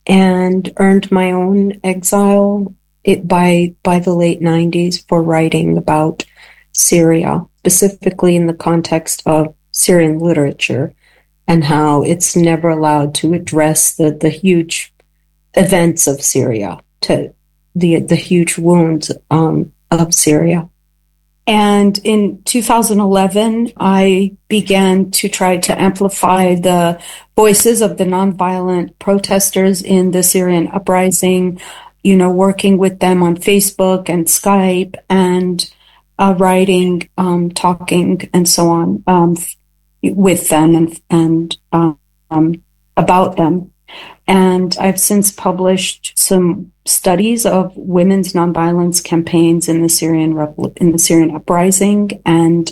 and earned my own exile by the late 90s for writing about Syria, specifically in the context of Syrian literature and how it's never allowed to address the huge events of Syria, to the huge wounds of Syria. And in 2011, I began to try to amplify the voices of the nonviolent protesters in the Syrian uprising, working with them on Facebook and Skype and writing, talking, and so on with them and about them. And I've since published some studies of women's nonviolence campaigns in the Syrian uprising, and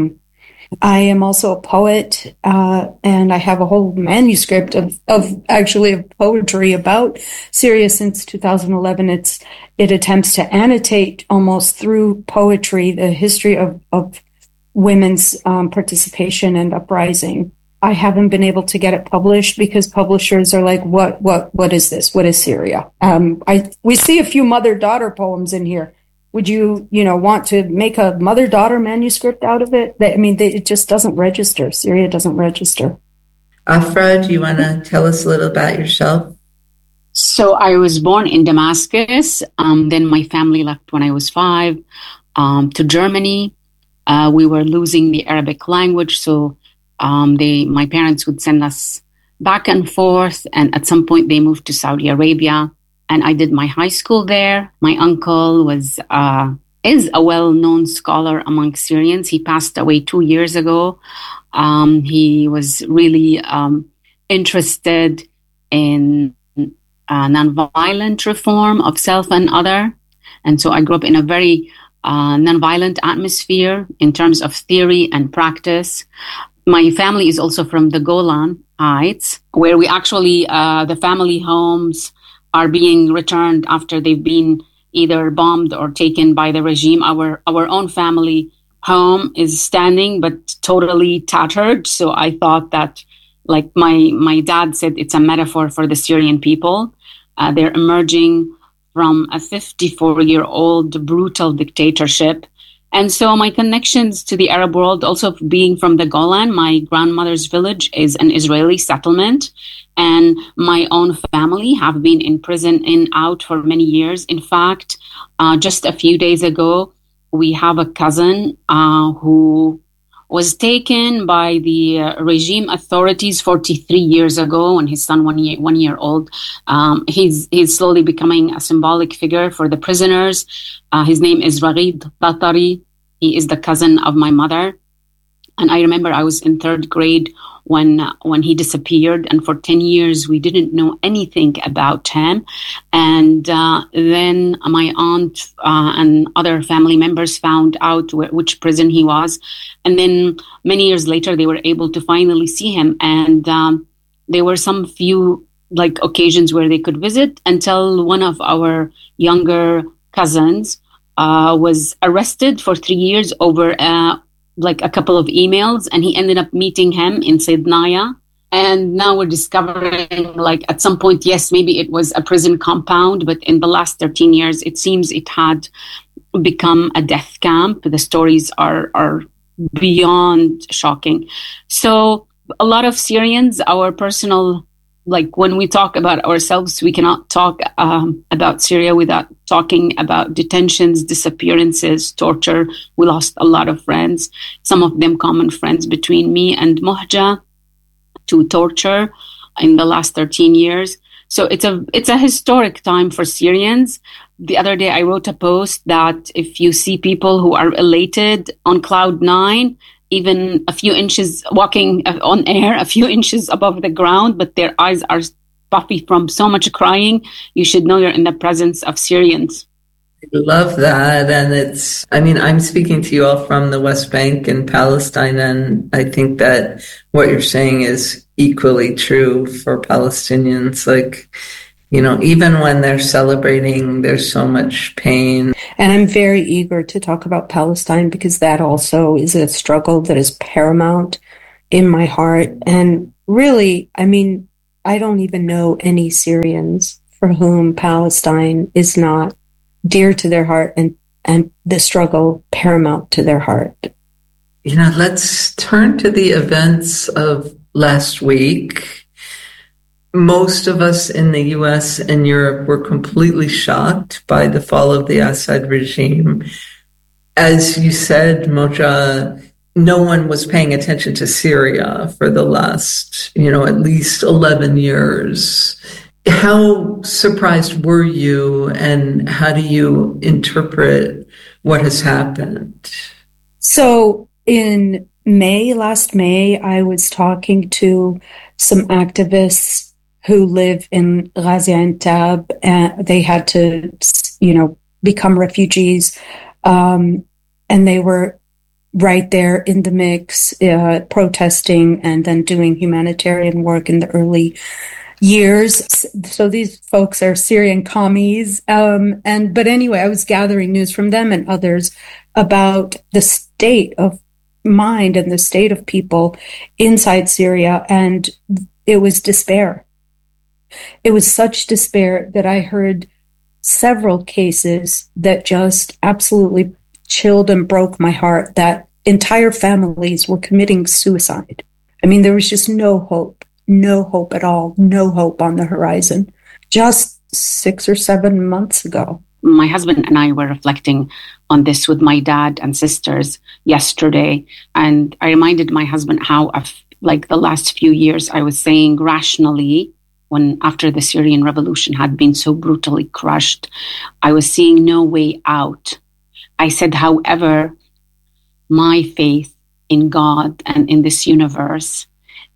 I am also a poet, and I have a whole manuscript of poetry about Syria since 2011. It attempts to annotate almost through poetry the history of women's participation and uprising. I haven't been able to get it published because publishers are like, what is this? What is Syria? We see a few mother-daughter poems in here. Would you, want to make a mother-daughter manuscript out of it? It just doesn't register. Syria doesn't register. Afra, do you want to tell us a little about yourself? So I was born in Damascus. Then my family left when I was 5 to Germany. We were losing the Arabic language, so my parents would send us back and forth, and at some point they moved to Saudi Arabia, and I did my high school there. My uncle is a well-known scholar among Syrians. He passed away 2 years ago. He was really interested in nonviolent reform of self and other, and so I grew up in a very nonviolent atmosphere in terms of theory and practice. My family is also from the Golan Heights, where we actually, the family homes are being returned after they've been either bombed or taken by the regime. Our own family home is standing, but totally tattered. So I thought that, like my dad said, it's a metaphor for the Syrian people. They're emerging from a 54-year-old brutal dictatorship. And so my connections to the Arab world, also being from the Golan, my grandmother's village is an Israeli settlement, and my own family have been in prison in out for many years. In fact, just a few days ago, we have a cousin who was taken by the regime authorities 43 years ago when his son, one year old. He's slowly becoming a symbolic figure for the prisoners. His name is Raghid Tatari. He is the cousin of my mother. And I remember I was in 3rd grade when he disappeared, and for 10 years we didn't know anything about him. And then my aunt and other family members found out which prison he was. And then many years later, they were able to finally see him. And there were some few occasions where they could visit, until one of our younger cousins was arrested for 3 years over a couple of emails, and he ended up meeting him in Saydnaya. And now we're discovering, at some point, yes, maybe it was a prison compound, but in the last 13 years, it seems it had become a death camp. The stories are beyond shocking. So a lot of Syrians, our personal, when we talk about ourselves, we cannot talk about Syria without talking about detentions, disappearances, torture. We lost a lot of friends, some of them common friends between me and Mohja, to torture in the last 13 years. So it's a historic time for Syrians. The other day I wrote a post that if you see people who are elated on cloud 9, even a few inches walking on air, a few inches above the ground, but their eyes are puffy from so much crying, you should know you're in the presence of Syrians. I love that. And I'm speaking to you all from the West Bank and Palestine, and I think that what you're saying is equally true for Palestinians. Even when they're celebrating, there's so much pain. And I'm very eager to talk about Palestine because that also is a struggle that is paramount in my heart. And really, I don't even know any Syrians for whom Palestine is not dear to their heart and the struggle paramount to their heart. Let's turn to the events of last week. Most of us in the US and Europe were completely shocked by the fall of the Assad regime. As you said, Moja, no one was paying attention to Syria for the last, at least 11 years. How surprised were you, and how do you interpret what has happened? So in last May, I was talking to some activists who live in Gaziantep, and they had to, become refugees. And they were right there in the mix, protesting and then doing humanitarian work in the early years. So these folks are Syrian commies. But anyway, I was gathering news from them and others about the state of mind and the state of people inside Syria. And it was despair. It was such despair that I heard several cases that just absolutely chilled and broke my heart, that entire families were committing suicide. I mean, there was just no hope at all, no hope on the horizon, just 6 or 7 months ago. My husband and I were reflecting on this with my dad and sisters yesterday, and I reminded my husband how, the last few years, I was saying rationally, when after the Syrian revolution had been so brutally crushed, I was seeing no way out. I said, however, my faith in God and in this universe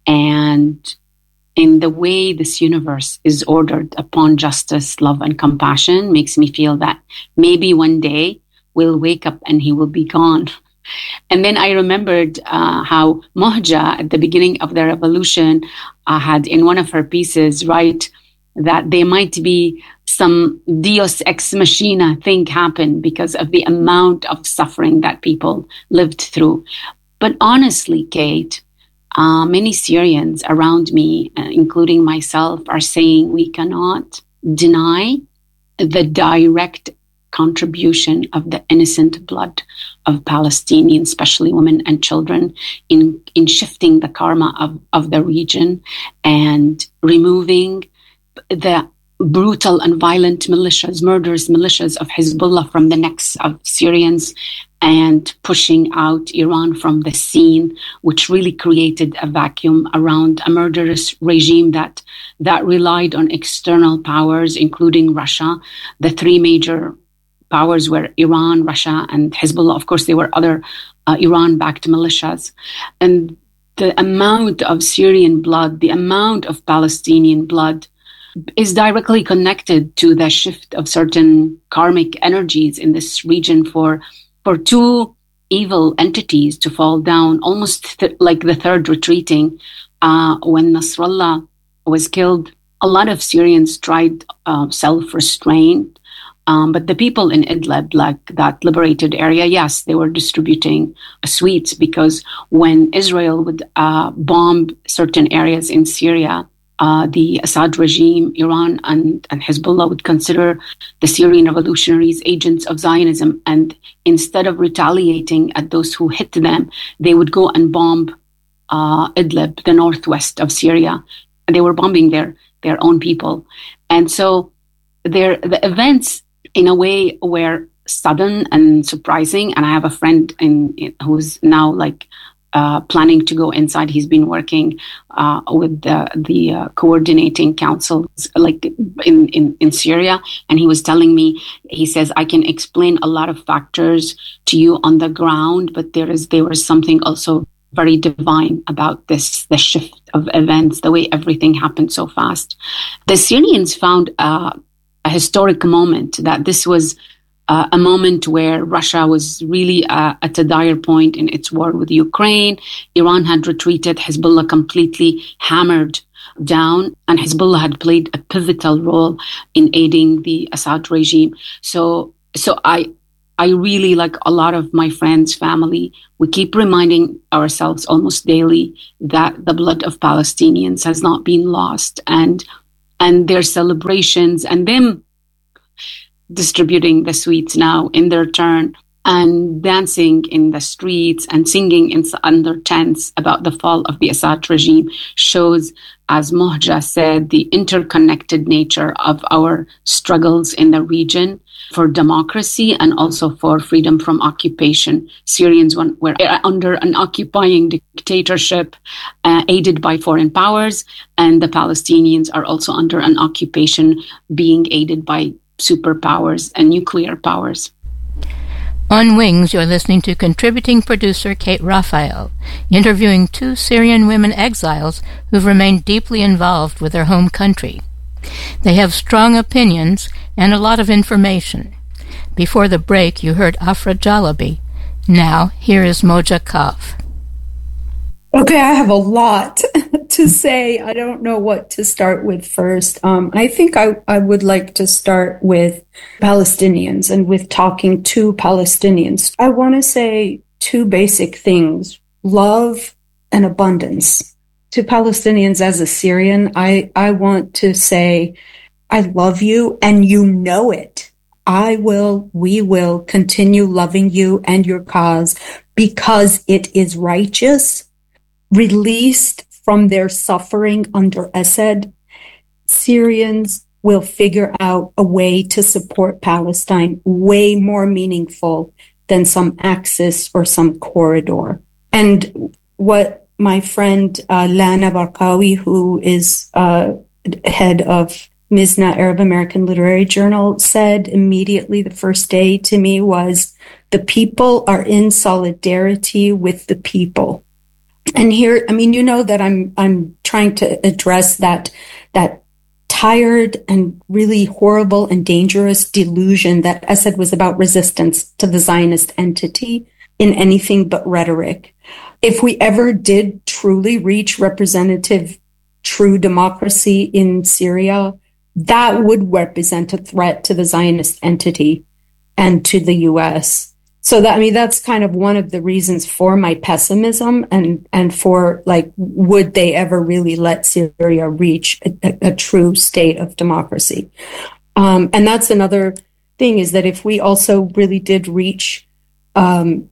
and in the way this universe is ordered upon justice, love, and compassion makes me feel that maybe one day we'll wake up and he will be gone. And then I remembered how Mohja, at the beginning of the revolution, had in one of her pieces write that there might be some Deus ex machina thing happen because of the amount of suffering that people lived through. But honestly, Kate, many Syrians around me, including myself, are saying we cannot deny the direct contribution of the innocent blood of Palestinians, especially women and children, in shifting the karma of the region and removing the brutal and violent militias, murderous militias of Hezbollah from the necks of Syrians, and pushing out Iran from the scene, which really created a vacuum around a murderous regime that relied on external powers, including Russia. The three major powers were Iran, Russia, and Hezbollah. Of course, there were other Iran-backed militias. And the amount of Syrian blood, the amount of Palestinian blood is directly connected to the shift of certain karmic energies in this region for two evil entities to fall down, almost like the third retreating. When Nasrallah was killed, a lot of Syrians tried self-restraint, but the people in Idlib, like that liberated area, yes, they were distributing sweets, because when Israel would bomb certain areas in Syria, the Assad regime, Iran, and Hezbollah would consider the Syrian revolutionaries agents of Zionism. And instead of retaliating at those who hit them, they would go and bomb Idlib, the northwest of Syria. And they were bombing their own people. And so the events, in a way, were sudden and surprising. And I have a friend who's now planning to go inside. He's been working with the coordinating councils in Syria, and he was telling me, he says, I can explain a lot of factors to you on the ground, but there was something also very divine about the shift of events, the way everything happened so fast. The Syrians found a historic moment, that this was a moment where Russia was really at a dire point in its war with Ukraine. Iran had retreated, Hezbollah completely hammered down, and Hezbollah had played a pivotal role in aiding the Assad regime. So I I really, like a lot of my friends, family, we keep reminding ourselves almost daily that the blood of Palestinians has not been lost, and their celebrations and them distributing the sweets now in their turn and dancing in the streets and singing under tents about the fall of the Assad regime shows, as Mohja said, the interconnected nature of our struggles in the region for democracy and also for freedom from occupation. Syrians were under an occupying dictatorship aided by foreign powers, and the Palestinians are also under an occupation being aided by superpowers and nuclear powers. On Wings, you're listening to contributing producer Kate Raphael, interviewing two Syrian women exiles who've remained deeply involved with their home country. They have strong opinions and a lot of information. Before the break, you heard Afra Jalabi. Now, here is Mohja Kaf. Okay, I have a lot to say. I don't know what to start with first. I think I would like to start with Palestinians and with talking to Palestinians. I want to say two basic things: love and abundance. To Palestinians as a Syrian, I want to say, I love you and you know it. We will continue loving you and your cause because it is righteous. Released from their suffering under Assad, Syrians will figure out a way to support Palestine way more meaningful than some axis or some corridor. And what my friend Lana Barkawi, who is head of Mizna Arab American Literary Journal, said immediately the first day to me was, the people are in solidarity with the people. And here, I mean, you know that I'm trying to address that tired and really horrible and dangerous delusion that Assad was about resistance to the Zionist entity in anything but rhetoric. If we ever did truly reach representative, true democracy in Syria, that would represent a threat to the Zionist entity and to the U.S. So that's kind of one of the reasons for my pessimism and for, like, would they ever really let Syria reach a true state of democracy? And that's another thing, is that if we also really did reach, a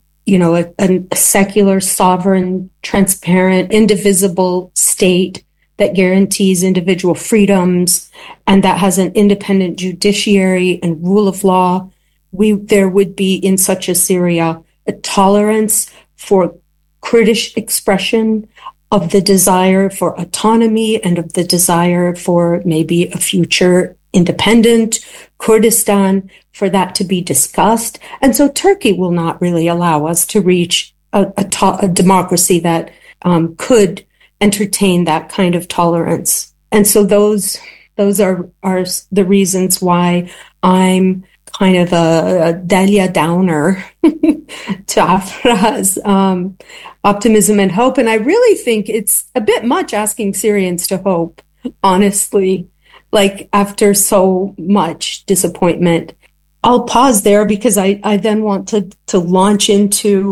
secular, sovereign, transparent, indivisible state that guarantees individual freedoms and that has an independent judiciary and rule of law, there would be in such a Syria a tolerance for Kurdish expression, of the desire for autonomy and of the desire for maybe a future independent Kurdistan, for that to be discussed. And so Turkey will not really allow us to reach a democracy that could entertain that kind of tolerance. And so those are the reasons why I'm kind of a Dalia Downer to Afra's optimism and hope. And I really think it's a bit much asking Syrians to hope, honestly, like after so much disappointment. I'll pause there because I then want to launch into,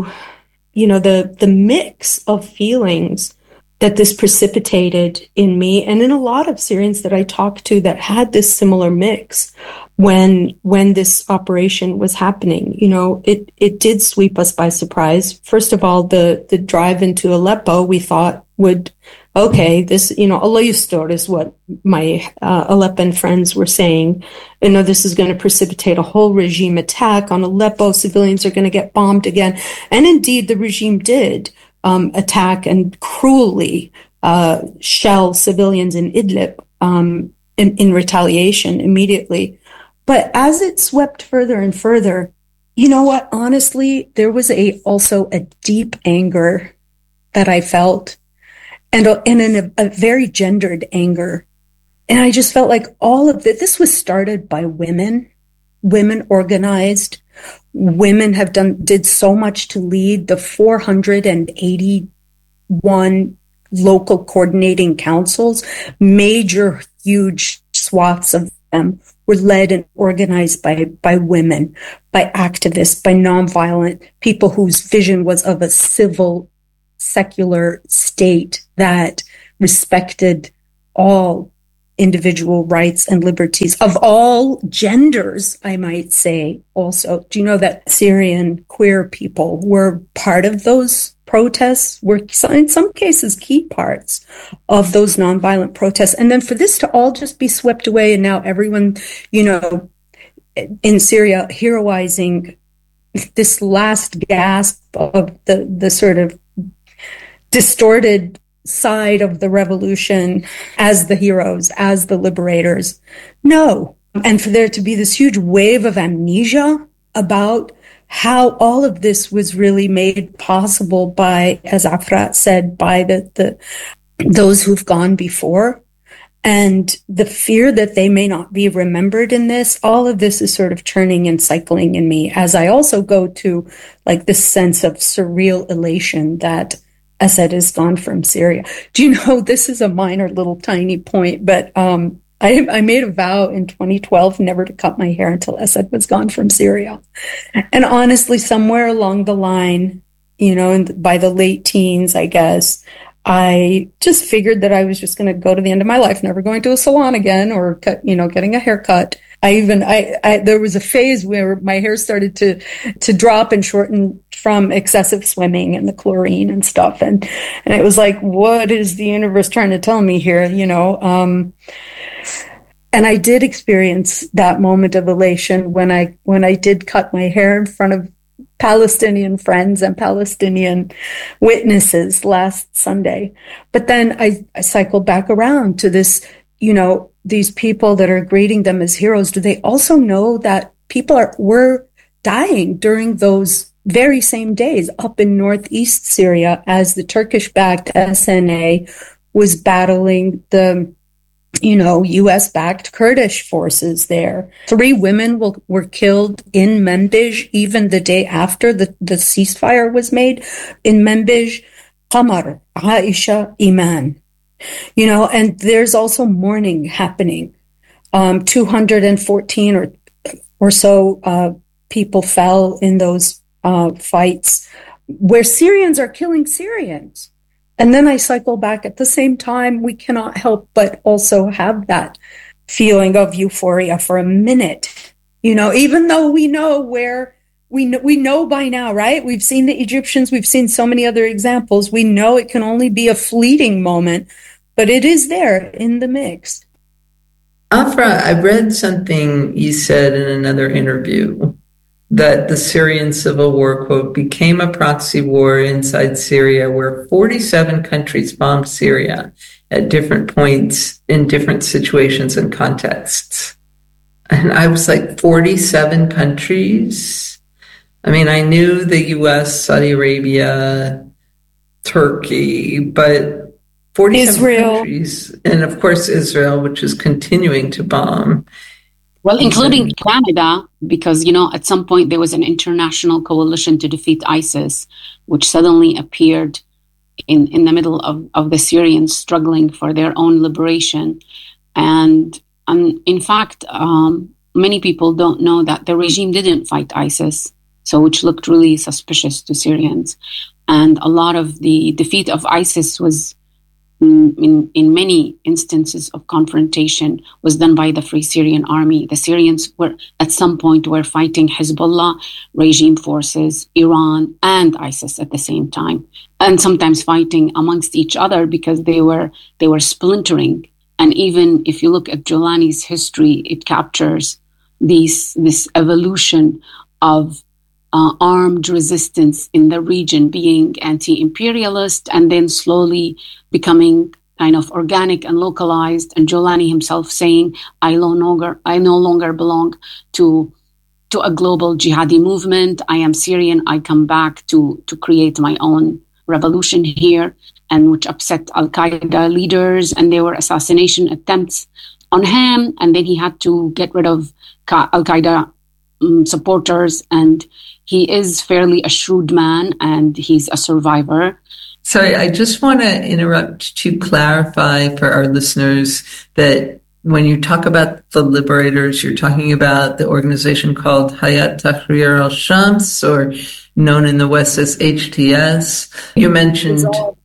the mix of feelings that this precipitated in me and in a lot of Syrians that I talked to that had this similar mix when this operation was happening. It did sweep us by surprise. First of all, the drive into Aleppo, we thought would, this, Allah Yustor is what my Aleppan friends were saying. This is going to precipitate a whole regime attack on Aleppo. Civilians are going to get bombed again. And indeed, the regime did attack and cruelly shell civilians in Idlib in retaliation immediately. But as it swept further and further, you know what? Honestly, there was also a deep anger that I felt, and a very gendered anger. And I just felt like all of this was started by women organized. Women did so much to lead the 481 local coordinating councils, major, huge swaths of them were led and organized by women, by activists, by nonviolent people whose vision was of a civil, secular state that respected all individual rights and liberties of all genders, I might say. Also, do you know that Syrian queer people were part of those protests, were in some cases key parts of those nonviolent protests? And then for this to all just be swept away, and now everyone, in Syria heroizing this last gasp of the sort of distorted side of the revolution as the heroes, as the liberators. No. And for there to be this huge wave of amnesia about how all of this was really made possible by, as Afra said, by those who've gone before, and the fear that they may not be remembered in this, all of this is sort of churning and cycling in me as I also go to like this sense of surreal elation that Assad is gone from Syria. Do you know, this is a minor little tiny point, but I made a vow in 2012 never to cut my hair until Assad was gone from Syria. And honestly, somewhere along the line, by the late teens, I guess, I just figured that I was just going to go to the end of my life, never going to a salon again or getting a haircut. There was a phase where my hair started to drop and shorten from excessive swimming and the chlorine and stuff. And it was like, what is the universe trying to tell me here? And I did experience that moment of elation when I did cut my hair in front of Palestinian friends and Palestinian witnesses last Sunday. But then I cycled back around to this, these people that are greeting them as heroes. Do they also know that people were dying during those very same days up in northeast Syria as the Turkish-backed SNA was battling the U.S.-backed Kurdish forces there? 3 women were killed in Manbij even the day after the ceasefire was made in Manbij. Qamar, Aisha, Iman. And there's also mourning happening. 214 or so people fell in those fights where Syrians are killing Syrians. And then I cycle back at the same time. We cannot help but also have that feeling of euphoria for a minute, even though we know where we know by now, right? We've seen the Egyptians. We've seen so many other examples. We know it can only be a fleeting moment, but it is there in the mix. Afra, I read something you said in another interview that the Syrian civil war, quote, became a proxy war inside Syria where 47 countries bombed Syria at different points in different situations and contexts. And I was like, 47 countries? I mean, I knew the US, Saudi Arabia, Turkey, but 47 Israel. Countries. And of course, Israel, which is continuing to bomb. Well, including Canada, because, at some point there was an international coalition to defeat ISIS, which suddenly appeared in the middle of the Syrians struggling for their own liberation. And in fact, many people don't know that the regime didn't fight ISIS, which looked really suspicious to Syrians. And a lot of the defeat of ISIS was, in many instances of confrontation, was done by the Free Syrian Army. The Syrians were at some point fighting Hezbollah, regime forces, Iran, and ISIS at the same time, and sometimes fighting amongst each other because they were splintering. And even if you look at Jolani's history, it captures this evolution of armed resistance in the region, being anti-imperialist and then slowly becoming kind of organic and localized. And Jolani himself saying, I no longer belong to a global jihadi movement. I am Syrian. I come back to create my own revolution here, and which upset Al-Qaeda leaders, and there were assassination attempts on him. And then he had to get rid of Al-Qaeda supporters, and he is fairly a shrewd man, and he's a survivor. Sorry, I just want to interrupt to clarify for our listeners that when you talk about the liberators, you're talking about the organization called Hayat Tahrir al-Shams, or known in the West as HTS. You mentioned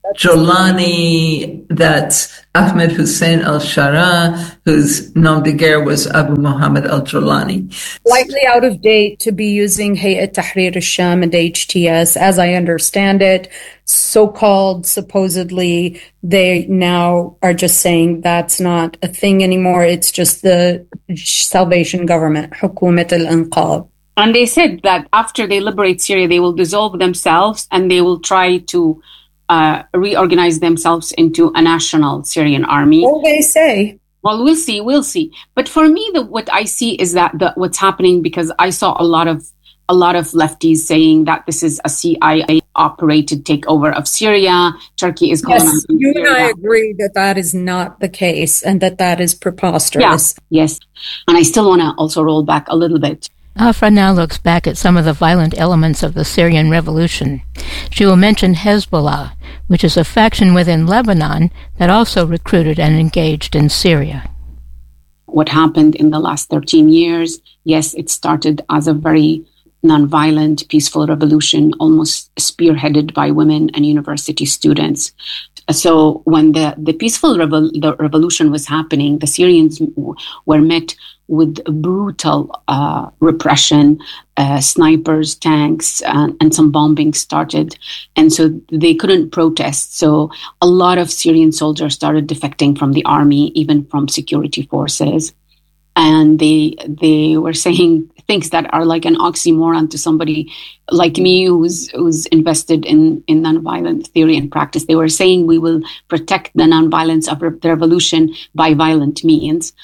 Jolani, that's Ahmed Hussein al-Shara, whose nom de guerre was Abu Muhammad al-Jolani. Slightly out of date to be using Hayat Tahrir al-Sham and HTS, as I understand it. So-called, supposedly, they now are just saying that's not a thing anymore. It's just the Salvation Government, Hukumat al-Inqadh. And they said that after they liberate Syria, they will dissolve themselves and they will try to reorganize themselves into a national Syrian army. Well, they say. Well, we'll see. But for me, what I see is that what's happening, because I saw a lot of lefties saying that this is a CIA-operated takeover of Syria. Turkey is going on. Yes, you and I agree that is not the case and that is preposterous. Yeah, yes. And I still want to also roll back a little bit. Afra now looks back at some of the violent elements of the Syrian revolution. She will mention Hezbollah, which is a faction within Lebanon that also recruited and engaged in Syria. What happened in the last 13 years, yes, it started as a very nonviolent, peaceful revolution, almost spearheaded by women and university students. So when the peaceful the revolution was happening, the Syrians were met with brutal repression, snipers, tanks, and some bombing started. And so they couldn't protest. So a lot of Syrian soldiers started defecting from the army, even from security forces. And they were saying things that are like an oxymoron to somebody like me who's invested in nonviolent theory and practice. They were saying we will protect the nonviolence of the revolution by violent means,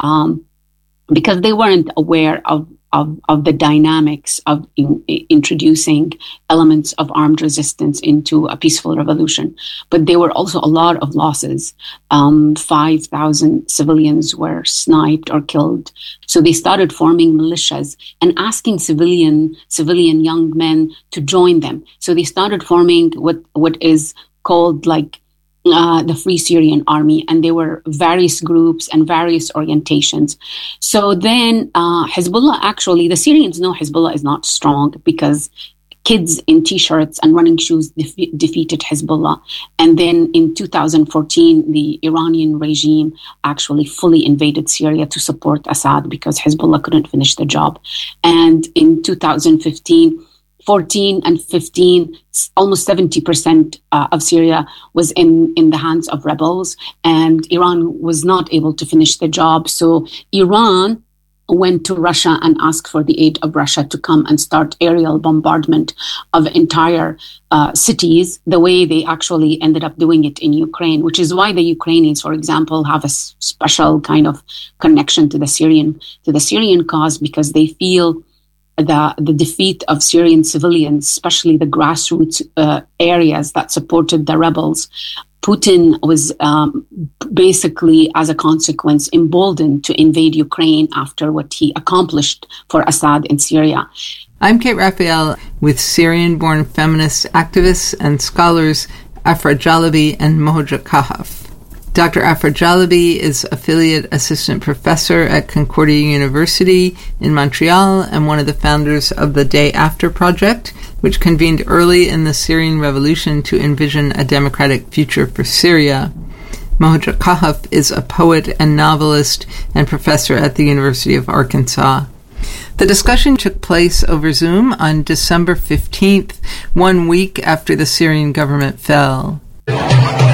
because they weren't aware of the dynamics of introducing elements of armed resistance into a peaceful revolution. But there were also a lot of losses. 5,000 civilians were sniped or killed. So they started forming militias and asking civilian young men to join them. So they started forming what is called like the Free Syrian Army, and there were various groups and various orientations. So then Hezbollah, actually, the Syrians know Hezbollah is not strong because kids in T-shirts and running shoes defeated Hezbollah. And then in 2014, the Iranian regime actually fully invaded Syria to support Assad because Hezbollah couldn't finish the job. And in 2015, 14 and 15, almost 70% of Syria was in the hands of rebels, and Iran was not able to finish the job. So Iran went to Russia and asked for the aid of Russia to come and start aerial bombardment of entire cities, the way they actually ended up doing it in Ukraine, which is why the Ukrainians, for example, have a special kind of connection to the Syrian cause, because they feel the defeat of Syrian civilians, especially the grassroots areas that supported the rebels. Putin was basically, as a consequence, emboldened to invade Ukraine after what he accomplished for Assad in Syria. I'm Kate Raphael with Syrian-born feminist activists and scholars Afra Jalabi and Mohaja Kahaf. Dr. Afra Jalabi is Affiliate Assistant Professor at Concordia University in Montreal and one of the founders of the Day After Project, which convened early in the Syrian Revolution to envision a democratic future for Syria. Mohaja Kahaf is a poet and novelist and professor at the University of Arkansas. The discussion took place over Zoom on December 15th, 1 week after the Syrian government fell.